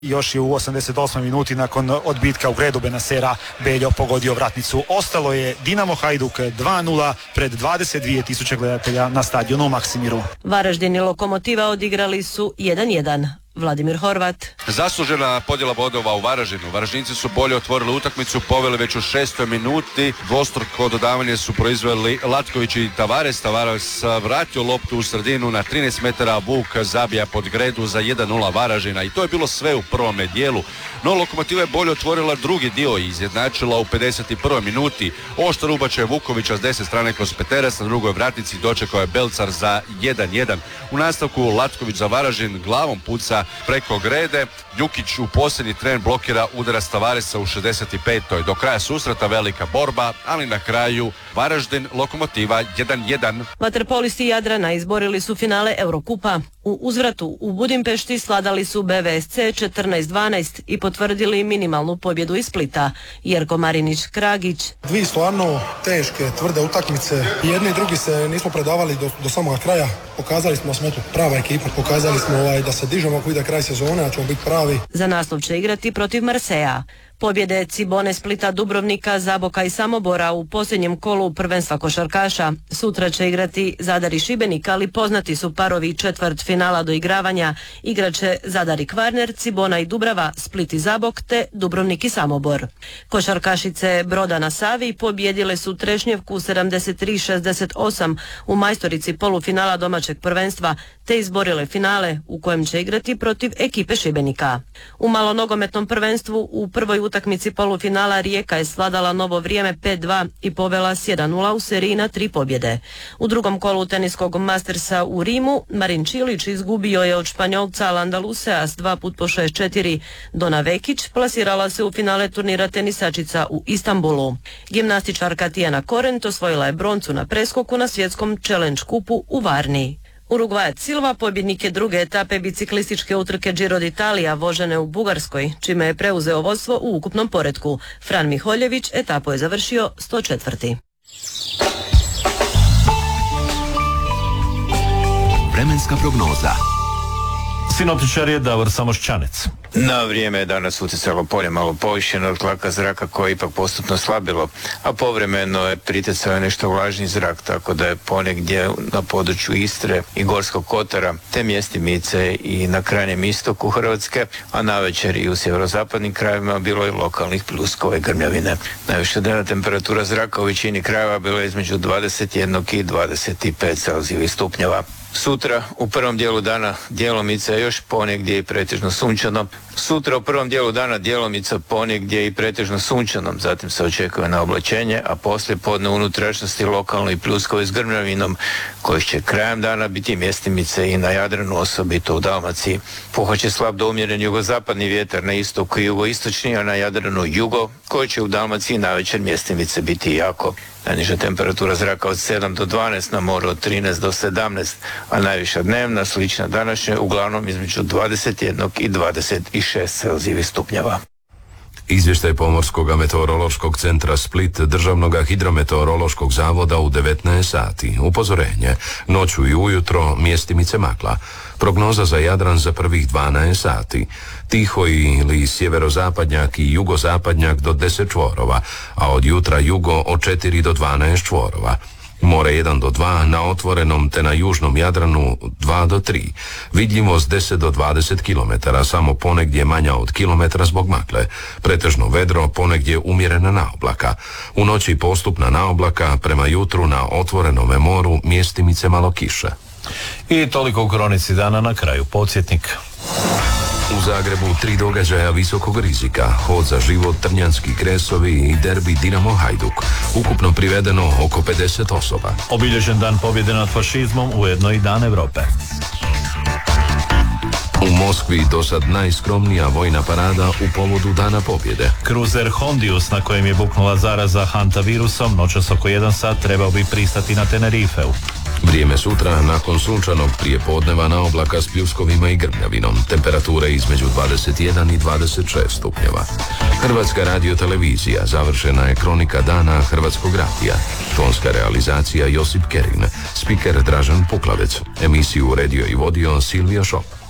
Još je u 88. minuti nakon odbitka u Gredu Benasera Beljo pogodio vratnicu. Ostalo je Dinamo Hajduk 2:0 pred 22.000 gledatelja na stadionu u Maksimiru. Varaždin i Lokomotiva odigrali su 1:1. Vladimir Horvat. Zaslužena podjela bodova u Varaždinu. Varaždinci su bolje otvorili utakmicu, poveli već u 6. minuti. Dvostruko dodavanje su proizveli Latković i Tavares. Tavares vratio loptu u sredinu na 13 metara. Vuk zabija pod Gredu za 1:0 Varaždina. I to je bilo sve u prvome dijelu. No Lokomotiva je bolje otvorila drugi dio i izjednačila u 51. minuti. Oštar ubačaj Vukovića s desne strane kroz Peteras, na drugoj vratnici dočekao je Belcar za 1:1. U nastavku Latković za Varaždin glavom puca preko Grede. Jukić u posljednji tren blokira udarac Tavaresa u 65. Do kraja susreta velika borba, ali na kraju Varaždin Lokomotiva 1:1. Vaterpolisti Jadrana izborili su finale Eurokupa. U uzvratu u Budimpešti sladali su BVSC 14:12 i potvrdili minimalnu pobjedu iz Splita. Jerko Marinić-Kragić. Dvi stvarno teške, tvrde utakmice. Jedni i drugi se nismo predavali do samoga kraja. Pokazali smo da smo prava ekipa, pokazali smo da se dižemo ako ide kraj sezone, a ćemo biti pravi. Za naslov će igrati protiv Marseja. Pobjede Cibone, Splita, Dubrovnika, Zaboka i Samobora u posljednjem kolu prvenstva košarkaša. Sutra će igrati Zadar i Šibenik, ali poznati su parovi četvrt finala do igravanja. Igraće Zadar i Kvarner, Cibona i Dubrava, Split i Zabok te Dubrovnik i Samobor. Košarkašice Broda na Savi pobjedile su Trešnjevku 73-68 u majstorici polufinala domaćeg prvenstva te izborile finale u kojem će igrati protiv ekipe Šibenika. U malonogometnom prvenstvu u prvoj utakmici polufinala Rijeka je svladala Novo Vrijeme 5:2 i povela s 1:0 u seriji na 3 pobjede. U drugom kolu teniskog Mastersa u Rimu Marin Čilić izgubio je od Španjolca Landaluzea s 2 puta po 6:4. Dona Vekić plasirala se u finale turnira tenisačica u Istanbulu. Gimnastičarka Tijana Korent osvojila je broncu na preskoku na svjetskom Challenge kupu u Varni. Urugvajac Silva pobjednik je druge etape biciklističke utrke Giro d'Italia vožene u Bugarskoj, čime je preuzeo vodstvo u ukupnom poretku. Fran Miholjević etapu je završio 104. Vremenska prognoza. Sinoptičar je Davor Samošćanec. Na vrijeme je danas utjecalo polje malo povišeno od tlaka zraka koje je ipak postupno slabilo, a povremeno je pritjecao nešto vlažni zrak, tako da je ponegdje na području Istre i Gorskog kotara, te mjestimice i na krajnjem istoku Hrvatske, a navečer i u sjeverozapadnim krajevima bilo je lokalnih pljuskova i grmljavine. Najviša dnevna temperatura zraka u većini krajeva bila je između 21 i 25 celzijevih stupnjeva. Sutra u prvom dijelu dana djelomice još ponegdje i pretežno sunčano. Sutra u prvom dijelu dana djelomica ponegdje i pretežno sunčanom, zatim se očekuje na oblačenje, a poslije podne unutrašnjosti lokalno i pljuskovi s grmljavinom, koji će krajem dana biti mjestimice i na Jadranu, osobito u Dalmaciji. Puhat će slab do umjeren jugozapadni vjetar na istoku i jugoistočni, a na Jadranu jugo, koji će u Dalmaciji navečer mjestimice biti jako. Najniža temperatura zraka od 7 do 12, na moru od 13 do 17, a najviša dnevna, slična današnjoj, uglavnom između 21 i 26 celzijevih stupnjeva. Izvještaj Pomorskog meteorološkog centra Split, Državnog hidrometeorološkog zavoda u 19 sati. Upozorenje, noću i ujutro mjestimice magla. Prognoza za Jadran za prvih 12 sati. Tiho ili sjeverozapadnjak i jugozapadnjak do 10 čvorova, a od jutra jugo od 4 do 12 čvorova. More 1 do 2, na otvorenom te na južnom Jadranu 2 do 3. Vidljivost 10 do 20 km, samo ponegdje manja od kilometra zbog magle. Pretežno vedro, ponegdje umjerena naoblaka. U noći postupna naoblaka, prema jutru na otvorenome moru mjestimice malo kiše. I toliko u kronici dana, na kraju podsjetnik. U Zagrebu 3 događaja visokog rizika, hod za život, Trnjanski kresovi i derbi Dinamo Hajduk. Ukupno privedeno oko 50 osoba. Obilježen dan pobjede nad fašizmom, ujedno i dan Europe. U Moskvi dosad najskromnija vojna parada u povodu Dana pobjede. Kruzer Hondius, na kojem je buknula zaraza hantavirusom, noćas oko 1 sat trebao bi pristati na Tenerifeu. Vrijeme sutra, nakon sunčanog prijepodneva na oblaka s pljuskovima i grmljavinom. Temperature između 21 i 26 stupnjeva. Hrvatska radiotelevizija, završena je kronika dana Hrvatskog radija. Tonska realizacija Josip Kerin. Spiker Dražen Puklavec. Emisiju uredio i vodio Silvio Šop.